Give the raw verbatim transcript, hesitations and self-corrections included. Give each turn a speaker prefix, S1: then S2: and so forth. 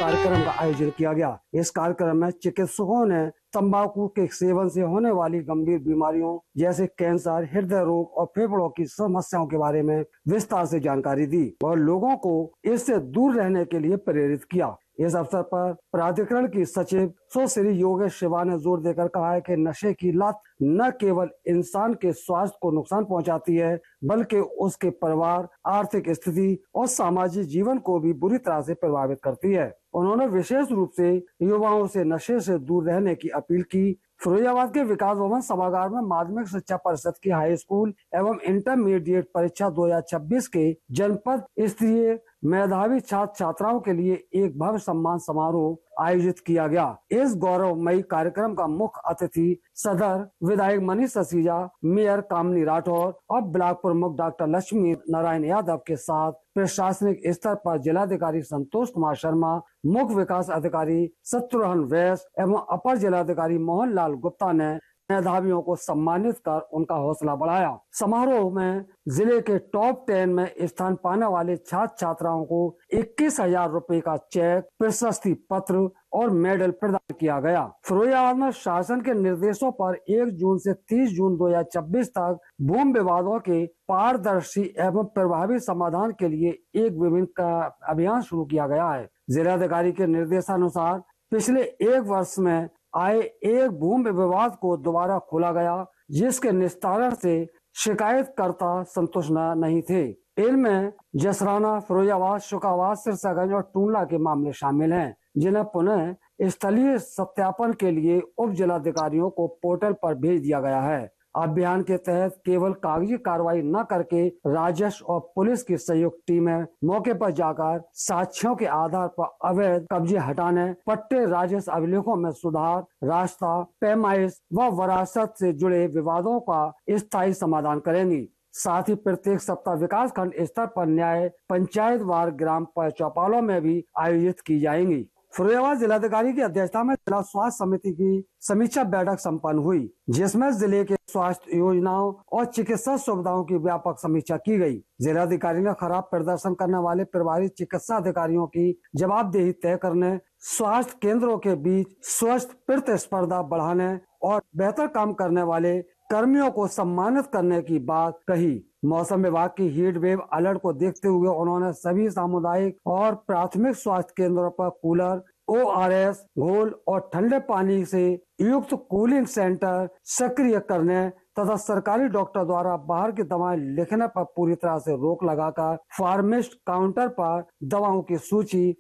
S1: कार्यक्रम का आयोजन किया गया। इस कार्यक्रम में चिकित्सकों ने तंबाकू के सेवन से होने वाली गंभीर बीमारियों जैसे कैंसर, हृदय रोग और फेफड़ों की समस्याओं के बारे में विस्तार से जानकारी दी और लोगों को इससे दूर रहने के लिए प्रेरित किया। इस अवसर पर प्राधिकरण की सचिव सुश्री योगेश शिवा ने जोर देकर कहा है कि नशे की लत न केवल इंसान के स्वास्थ्य को नुकसान पहुंचाती है, बल्कि उसके परिवार, आर्थिक स्थिति और सामाजिक जीवन को भी बुरी तरह से प्रभावित करती है। उन्होंने विशेष रूप से युवाओं से नशे से दूर रहने की अपील की। फिरोजाबाद के विकास भवन सभागार में माध्यमिक शिक्षा परिषद की हाई स्कूल एवं इंटरमीडिएट परीक्षा दो हजार छब्बीस के जनपद स्तरीय मेधावी छात्र छात्राओं के लिए एक भव्य सम्मान समारोह आयोजित किया गया। इस गौरवमयी कार्यक्रम का मुख्य अतिथि सदर विधायक मनीष ससीजा, मेयर कामनी राठौर और ब्लॉक प्रमुख डॉक्टर लक्ष्मी नारायण यादव के साथ प्रशासनिक स्तर पर जिलाधिकारी संतोष कुमार शर्मा, मुख्य विकास अधिकारी शत्रुघ्न वैश्य एवं अपर जिलाधिकारी मोहन लाल गुप्ता ने मेधावियों को सम्मानित कर उनका हौसला बढ़ाया। समारोह में जिले के टॉप टेन में स्थान पाने वाले छात्र छात्राओं को इक्कीस हजार रूपए का चेक, प्रशस्ति पत्र और मेडल प्रदान किया गया। फिरोजाबाद में शासन के निर्देशों पर एक जून से तीस जून दो हजार छब्बीस तक भूमि विवादों के पारदर्शी एवं प्रभावी समाधान के लिए एक विभिन्न का अभियान शुरू किया गया है। जिलाधिकारी के निर्देशानुसार पिछले एक वर्ष में आए एक भूमि विवाद को दोबारा खोला गया, जिसके निस्तारण से शिकायतकर्ता संतुष्ट नहीं थे। इनमें जसराना, फिरोजाबाद, शुकाबाद, सिरसागंज और टूंडला के मामले शामिल हैं, जिन्हें पुनः स्थलीय सत्यापन के लिए उप जिलाधिकारियों को पोर्टल पर भेज दिया गया है। अभियान के तहत केवल कागजी कार्रवाई न करके राजस्व और पुलिस की संयुक्त टीमें मौके पर जाकर साक्ष्यों के आधार पर अवैध कब्जे हटाने, पट्टे राजस्व अभिलेखों में सुधार, रास्ता, पैमाइश व विरासत से जुड़े विवादों का स्थायी समाधान करेंगी। साथ ही प्रत्येक सप्ताह विकास खंड स्तर पर न्याय पंचायत वार ग्राम चौपालों में भी आयोजित की जाएंगी। फिरोजाबाद जिलाधिकारी की अध्यक्षता में जिला स्वास्थ्य समिति की समीक्षा बैठक संपन्न हुई, जिसमें जिले के स्वास्थ्य योजनाओं और चिकित्सा सुविधाओं की व्यापक समीक्षा की गई। जिलाधिकारी ने खराब प्रदर्शन करने वाले प्रभारी चिकित्सा अधिकारियों की जवाबदेही तय करने, स्वास्थ्य केंद्रों के बीच स्वस्थ प्रतिस्पर्धा बढ़ाने और बेहतर काम करने वाले कर्मियों को सम्मानित करने की बात कही। मौसम विभाग की हीट वेव अलर्ट को देखते हुए उन्होंने सभी सामुदायिक और प्राथमिक स्वास्थ्य केंद्रों पर कूलर, ओ आर एस घोल और ठंडे पानी से युक्त कूलिंग सेंटर सक्रिय करने तथा सरकारी डॉक्टर द्वारा बाहर की दवाएं लिखने पर पूरी तरह से रोक लगाकर फार्मिस्ट काउंटर पर दवाओं की सूची